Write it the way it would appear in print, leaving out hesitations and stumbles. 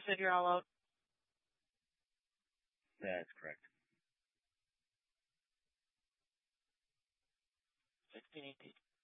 said you're all out. That's correct. 16, 18.